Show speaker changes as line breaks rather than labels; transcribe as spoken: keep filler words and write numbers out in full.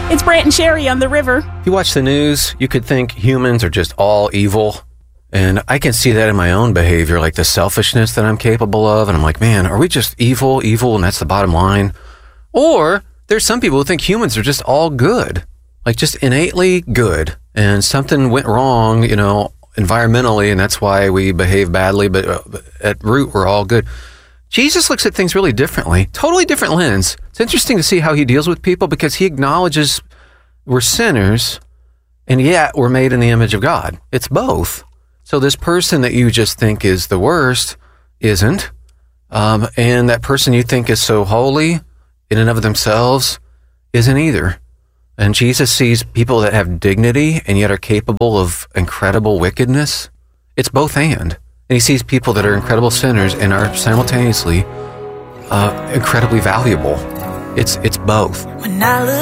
It's Brant and Sherry on the river.
If you watch the news, you could think humans are just all evil. And I can see that in my own behavior, like the selfishness that I'm capable of. And I'm like, man, are we just evil, evil, and that's the bottom line? Or there's some people who think humans are just all good, like just innately good. And something went wrong, you know, environmentally, and that's why we behave badly. But uh, at root, we're all good. Jesus looks at things really differently, totally different lens. It's interesting to see how he deals with people because he acknowledges we're sinners, and yet we're made in the image of God. It's both. So this person that you just think is the worst isn't, um, and that person you think is so holy in and of themselves isn't either. And Jesus sees people that have dignity and yet are capable of incredible wickedness. It's both and. And he sees people that are incredible sinners and are simultaneously uh, incredibly valuable. It's it's both. When I look